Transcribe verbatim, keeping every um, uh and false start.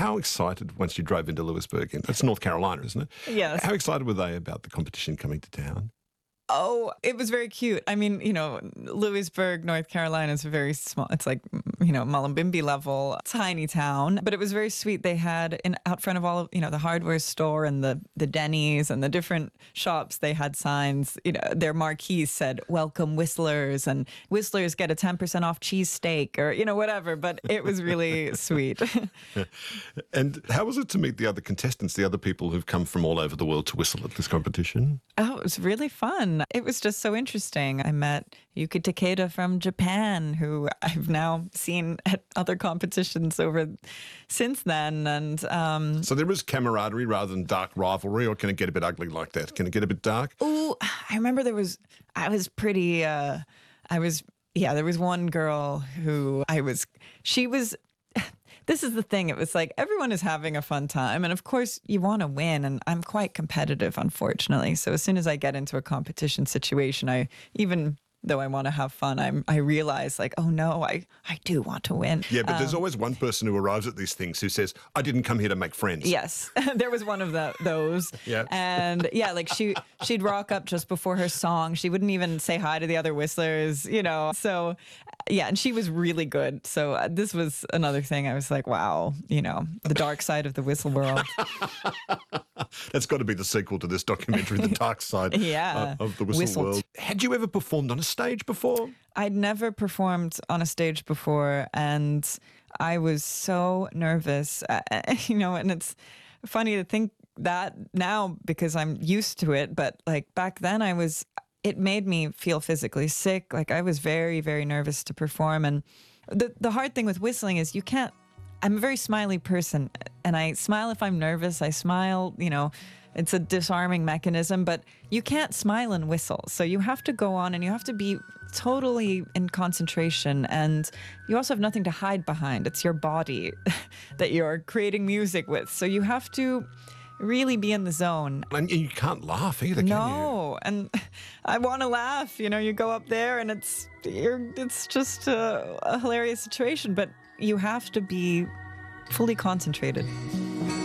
How excited, once you drove into Lewisburg, and that's North Carolina, isn't it? Yes. How excited were they about the competition coming to town? Oh, it was very cute. I mean, you know, Lewisburg, North Carolina is a very small, it's like, you know, Mullumbimby level, tiny town. But it was very sweet. They had in out front of all of, you know, the hardware store and the, the Denny's and the different shops, they had signs, you know, their marquees said, welcome Whistlers, and Whistlers get a ten percent off cheesesteak, or, you know, whatever. But it was really sweet. And how was it to meet the other contestants, the other people who've come from all over the world to whistle at this competition? Oh, it was really fun. It was just so interesting. I met Yuki Takeda from Japan, who I've now seen at other competitions over since then. And um, so there is camaraderie rather than dark rivalry, or can it get a bit ugly like that? Can it get a bit dark? Oh, I remember there was, I was pretty, uh, I was, yeah, there was one girl who I was, she was, this is the thing. It was like everyone is having a fun time. And of course, you want to win. And I'm quite competitive, unfortunately. So as soon as I get into a competition situation, I even though I want to have fun, I'm, I realize like, oh no, I, I do want to win. Yeah, but um, there's always one person who arrives at these things who says, I didn't come here to make friends. Yes, there was one of the, those. Yeah. And yeah, like she, she'd rock up just before her song. She wouldn't even say hi to the other whistlers, you know. So yeah, and she was really good. So uh, this was another thing. I was like, wow, you know, the dark side of the whistle world. That's got to be the sequel to this documentary, The Dark Side Yeah. uh, of the Whistle Whistled. World. Had you ever performed on a stage before? I'd never performed on a stage before, and I was so nervous, uh, you know, and it's funny to think that now because I'm used to it, but like back then I was, it made me feel physically sick. Like I was very, very nervous to perform. And the, the hard thing with whistling is you can't, I'm a very smiley person, and I smile if I'm nervous. I smile, you know, it's a disarming mechanism, but you can't smile and whistle. So you have to go on and you have to be totally in concentration, and you also have nothing to hide behind. It's your body that you're creating music with. So you have to really be in the zone. And you can't laugh either, can you? No, and I want to laugh. You know, you go up there and it's you're, it's just a, a hilarious situation, but you have to be fully concentrated.